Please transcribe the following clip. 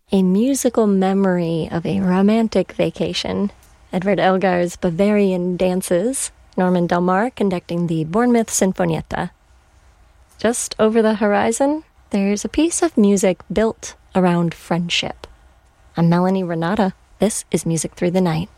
A musical memory of a romantic vacation. Edward Elgar's Bavarian Dances, Norman Del Mar conducting the Bournemouth Sinfonietta. Just over the horizon, there's a piece of music built around friendship. I'm Melanie Renata. This is Music Through the Night.